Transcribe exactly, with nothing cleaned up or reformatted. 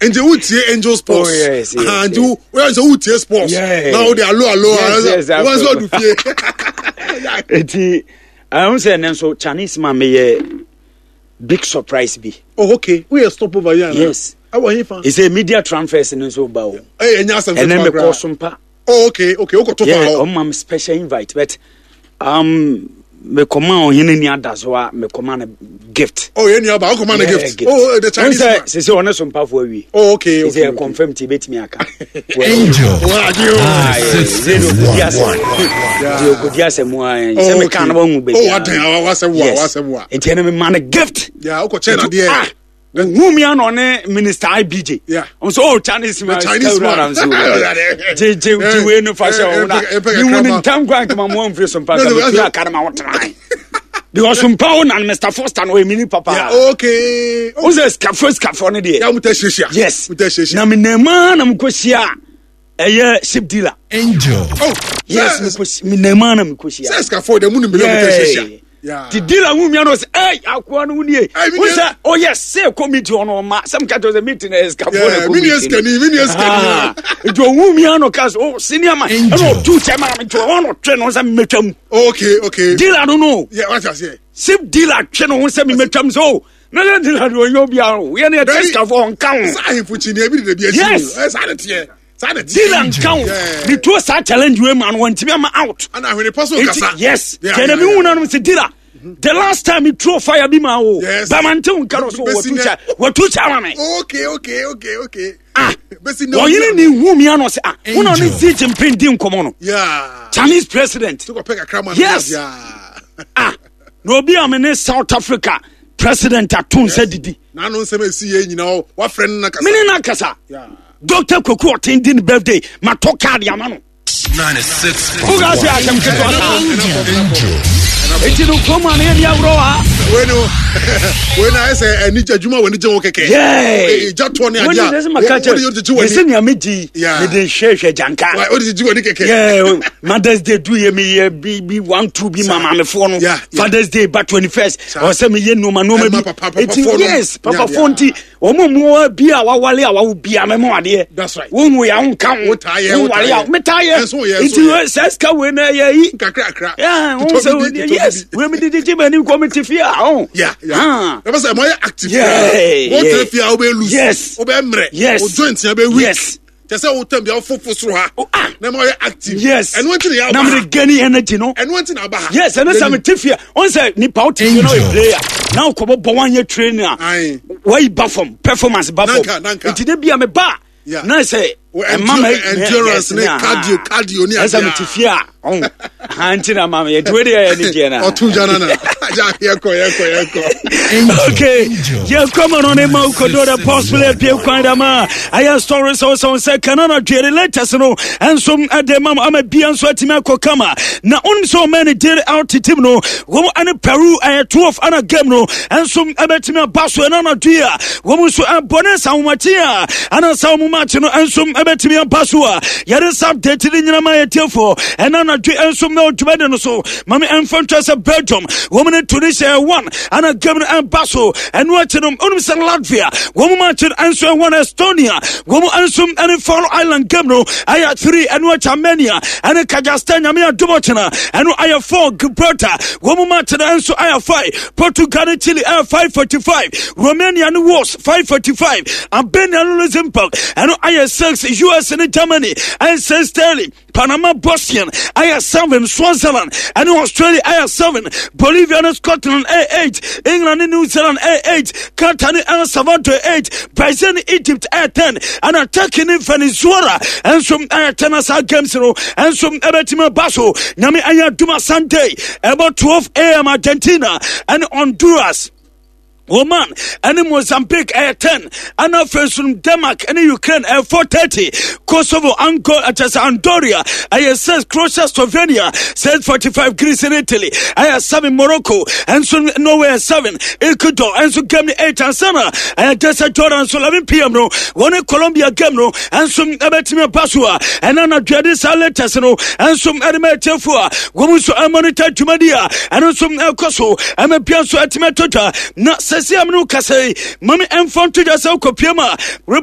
And you would see Angel Sports. Oh, yes, yes, and you where is the U Sports? Yeah. Now they are low, low. Yes, yes, what's what to fear? I don't say so. Chinese man may big surprise be. Oh, okay. We are stop over here. Yes. I want you. It's a media transfers in so bow. Hey, and yes, and then me call some pa. Oh, okay, okay. Okay, to yeah, on my special invite, but um. Me command hini ni adazwa me command a gift. Oh, yeah, yeah, but command a gift. gift. Oh, the Chinese man. Say say on some powerful we. Oh, okay, okay. Say confirm ti bet me aka. Angel. Ah, six one. Dio go dia se mo an. Say me kan ba mu be. Oh, what I was say what was say what. Enti na me man a gift. Yeah, o ko che na there. Wumi ano ne Minister I B J. Yeah. On so Chinese man. Chinese man. J J J we no fashion ona. You wouldn't time go come mo am free some pass. You can ma what try. Because some power and Mister Foster no mini papa. Yeah, okay. Who's the first scaffold there? Yeah, mutashia. Yes. Mutashia. Na me na man na mkosia. Eye ship dealer. Angel. Oh. Yes, mkosia. Me na man na mkosia. Say scaffold dem no me mutashia. Yeah. The dealer who me no say, hey, akwa no nie. Who say, oh yes, say committee on ma. Some kind of a meeting is scaffold. Yeah, millions can, millions can. It do who me no cause oh senior man. No two chairman me to one train on some metwam. Okay, okay. Dealer no no. Yeah, what I say. Sip dealer train on some metwam so. No no dealer do you be a we na test scaffold on count. Say for chini be the be. Yes. That's how it here. Dealer count. The two start challenge we man want to be out. And when the person kasa. Yes. Can me una no say dealer. The last time he threw fire be my oh. Yes. Bamanton can also what to cha what to cha me. Okay, okay, okay, okay. Ah. Besi no. Oh, you need who me no say ah. One on Xi Jinping dim come on. Yeah. Chinese president. To go pick a crama. Yes. Yeah. Ah. No be am in South Africa. President Atun said didi. Na no say me see ye nyina what friend na kasa. Me na kasa. Yeah. Doctor Koko attending birthday. Ma talk card ya mano. ninety-six. Who got say I can get one. Angel. Eti no come on here ya bro ah. When when I say any judgment when you keke. Yeah. Just one What idea. is my catch? Listen ya me di. Me dey share share janka. What did you do keke? Yeah. Mothers Day do ye me be be one two be mama me phone. Father's Day but twenty-first. Or say me ye no man no me. Yes, papa phone ti. Omo mo bi a wa wale a wa bi a me mo ade. That's right. Won we an kan. Wo taye, wo taye. Me taye. Iti seska we na ye yi. Kakra kakra. Yeah, won say yes. We me did it many committee fear. Oh. Yeah, yeah. That was a more active. Yeah. What if you are lose? Yes. Obemre. Yes. O joint ya be weak. Yes. Just say o tembe o fofo so ha. Na more active. Yes. And one thing ya. Na me gani energy no. And one thing aba. Yes, and some tifia. On say ni pa out you know a player. Now ko bo one year trainer. Aye. Why perform performance perform. Nanka nanka. It dey be am ba. Yeah. Na say mama endurance ne cardio cardio ni asa tifia. Oh. Antina mama ye do dey energy na. Otu jana na. Ja ye ko ye ko ye ko. Okay. You come on e ma ko do the possible pie kwanda ma. Aya stories also say canana dwere latest no. Enso ade mama ama bia nso atimi akokama. Na on so many did out team no. Wo an Peru aya twelve ana game no. Enso abetimi abaso na na dua. Wo so abonesa umatia. Ana sa umati no enso abetimi abaso a. Yare update ni nyina ma yetefo. Ena na dua enso me odwede no so. Mama enfantwa se Belgium. Woman Tunisia one and a governor and Basso and watching them on Latvia. Woman matching answer one Estonia. Woman answer and Faroe Island governor. I had three and watch Armenia and a Kazakhstan. I mean a Dumotina and I have four Gibraltar. Woman matching answer I have five. Portugal and Chile I have five forty-five. Romania and was five forty-five. Albania and Luxembourg and I have six. U S and Germany I said Sterling. Panama, Bosnian, I have seven. Swaziland and Australia I have seven. Bolivia and Scotland A eight, England and New Zealand A eight, Qatar and El Salvador eight, Brazil and Egypt A ten, and attacking in Venezuela and some A ten as games and some Ebetima Basso, Nami Aya Duma Sunday, about twelve A M Argentina and Honduras. Oh man, and in Mozambique at ten, and now first from Denmark and Ukraine at four thirty, Kosovo, Angola, at Andoria, I says Croatia, Slovenia, says forty-five Greece in Italy, I have seven Morocco, and so Norway at seven, Ecuador, and so Germany eight and Sana, I just at Jordan, so eleven P M no, one in Colombia Gemno, and some Abetima Pasua, and Anna Jadis Aletesano, and some Adama Tefua, Womuso Amonita Tumadia, and some El Coso, and a Piasso at Metota, not Sesi amnu kasei mami enfant to yourself kopiema